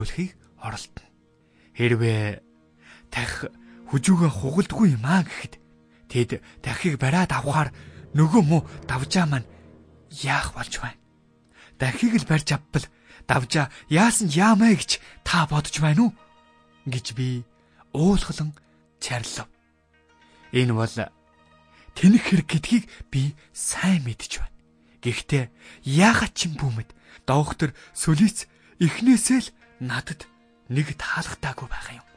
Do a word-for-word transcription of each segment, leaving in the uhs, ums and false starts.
үлхийг оролдоно. Хэрвээ тахи хүжүүгээ хугалдгүй юм аа гэхэд тэд дахийг бариад авахаар нөгөө муу давжаа маань яах болж байна? Дахийг л барьж авбал давжаа яасан ч яамаа гэж та бодож байна уу? Гэж би уулгалан чарлав. Энэ бол тэнэх хэрэг гэдгийг би сайн мэдэж байна. Гэхдээ яагаад ч юм бүүмэд доктор Сүлиц эхнээсээ л надад нэг таалагдаагүй байгаа юм.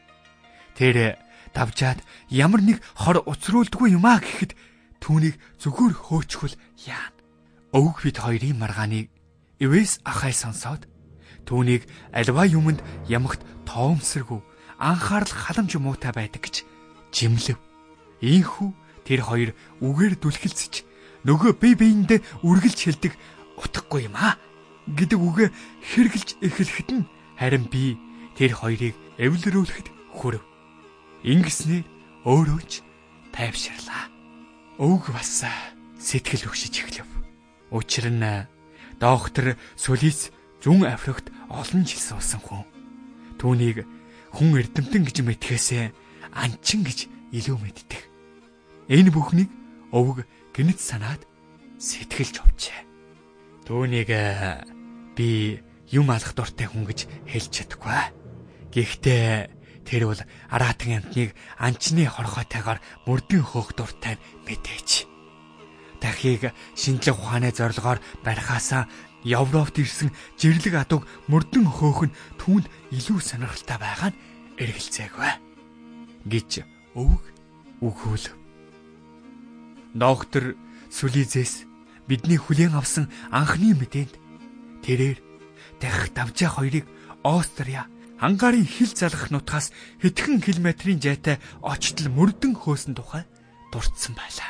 Тэр давжаад ямар нэг хор уцруулдгүй юм аа гэхэд түүнийг зүгээр хөөчхөл яана. Өвг бид хоёрын маргааныг Эвэс ахай сонсоод түүнийг альва юмд ямагт тоомсоргүй анхаарал халамж муутай байдаг гэж жимлэв. Ийхүү тэр хоёр үгээр дүлхэлцэж нөгөө бие биендээ үргэлж хэлдэг утгагүй юм аа гэдэг үгээ хэрглэж эхлэхэд нь харин би тэр хоёрыг эвлэрүүлэхэд хүрэв. Ингэснээр өөрөө ч тайвширлаа. Өвг бас сэтгэл өгшиж эхлэв. Учир нь доктор Сүлиц зүүн Африкт олон жил суусан хүн. Түүнийг хүн эрдэмтэн гэж мэдхээсээ анчин гэж илүү мэддэг. Энэ бүхнийг өвг гинэт санаад сэтгэлж овчээ. Түүнийг би юм алах дуртай хүн гэж хэлж чадахгүй. Гэхдээ тэр бол араатан амтныг анчны хорхоотойгоор мөрдөн хөөх дуртай мэдээч. Дахийг шинжлэх ухааны зорилгоор барихаасаа Европт ирсэн жирлэг адуг мөрдөн хөөх нь түүнд илүү сонирхолтой байгаа нь эргэлзээгүй гэж өвг үгүүлв. Доктор Сүлицээс бидний хүлээн авсан анхны мэдээнд тэрээр дахь давжаа хоёрыг Австрия Хангарын хил залгах нутгаас хэдхэн километрийн зайтай очтол мөрдөн хөөсөн тухай дурдсан байлаа.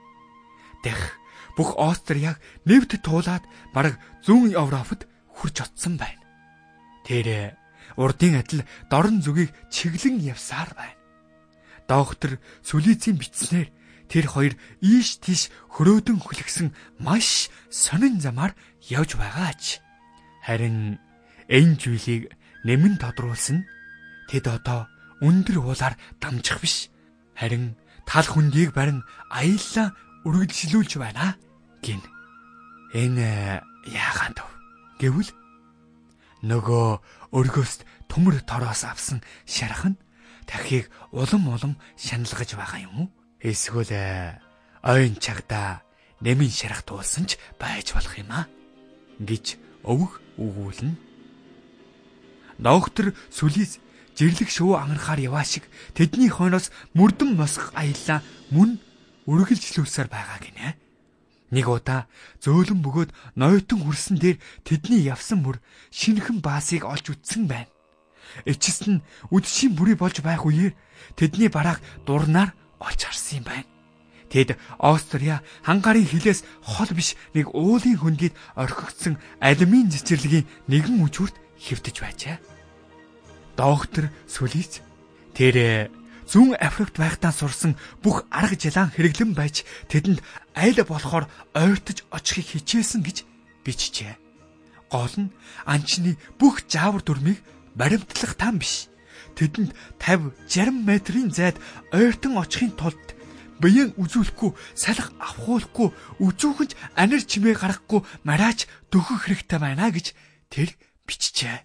Дэх бүх Австрияг нэвт туулаад бараг зүүн Европод хурж оцсон байна. Тэр урдын адил дорн зүгийг чиглэн явсаар байна. Доктор Сүлицийн бичснээр тэр хоёр ийш тийш хөрөөдөн хүлгсэн маш сонин замаар явж байгаач. Харин энэ зүйлийг нэмэн тодруулсан тэд одоо өндөр уулаар дамжих биш. Харин тал хүндийг барин аяллаа үргэлжлүүлж байна гин. Энэ яагаад вэ гэвэл нөгөө өргөөст төмөр тороос авсан шарах нь дахийг улам улам шаналгаж байгаа юм уу? Эсвэл ойн чагда нэмийн шарах туулсан ч байж болох юм аа гэж өвг үгүүлнэ. Доктор Сүлиц жирлэг шувуу ангарахаар яваа шиг тэдний хойноос мөрдөн мосгох аяллаа мөн үргэлжлүүлсээр байгаа гинэ. Нэг удаа зөөлөн бөгөөд нойтон хүрсэн дээр тэдний явсан мөр шинэхэн баасыг олж үтсэн байна. Эцэст нь үдшийн бүрий болж байх үеэр тэдний барааг дурнаар олж харсан юм байна. Тэд Австрия Хангарын хилээс хол биш нэг уулын хөндийд орхигдсон алюмин цэцэрлэгийн нэгэн үжүүрт хэвтэж байжээ. Доктор Сүлиц тэр зүүн Африкт байхдаа сурсан бүх арга жилаан хэрэглэн байж тэдэнд айл болохоор ойртож очихыг хичээсэн гэж бичжээ. Гол нь анчны бүх жаавар дүрмийг баримтлах там биш. Тэдэнд тавь жарим метрийн зайд ойртон очихын тулд биеийн үзүүлэхгүй, салах авахуулахгүй, үзүүхэнч анир чимээ гаргахгүй мараач дөхөх хэрэгтэй байна гэж тэр бичжээ.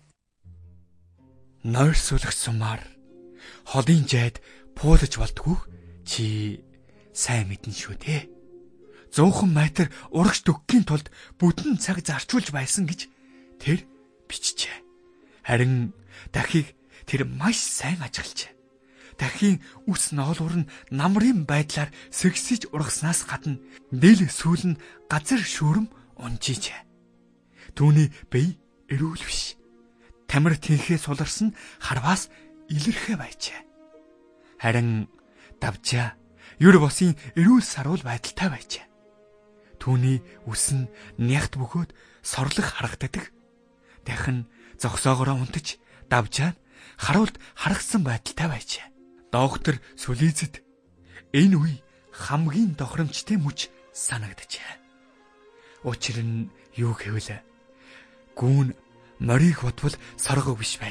Нойрсуулах сумаар холын жайд пуулаж болдгоо чи сайн мэднэ шүү дээ. Зуухан метр урагш дөгхийн тулд бүдэн цаг зарчуулж байсан гэж тэр бичжээ. Харин дахийг тэр маш сайн ажиглажээ. Дахийн үс ноолуур нь намрын байдлаар сэгсэж ургаснаас гадна дэл сүүл нь газар шүүрэм унжижээ. Түүний бие эрүүл биш. Тамир тэнхээ суларсан харваас илэрхээ байжээ. Харин давжаа юр босын эрүүл саруул байдалтай байжээ. Түүний үс нь нягт бөгөөд сорлох харагддаг. Дахин зогсоогоороо унтаж давжаа харуулд харагсан байдалтай байжээ. Доктор Сүлицэд энэ үе хамгийн тохиромжтой мөч санагджээ. Учир нь юу гэвэл гүүн Морийг бодвол сорго биш